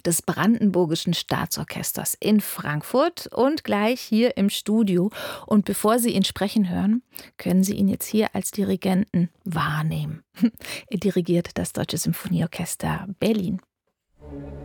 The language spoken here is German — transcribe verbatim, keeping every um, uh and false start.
des Brandenburgischen Staatsorchesters in Frankfurt und gleich hier im Studio. Und bevor Sie ihn sprechen hören, können Sie ihn jetzt hier als Dirigenten wahrnehmen. Er dirigiert das Deutsche Symphonieorchester Berlin.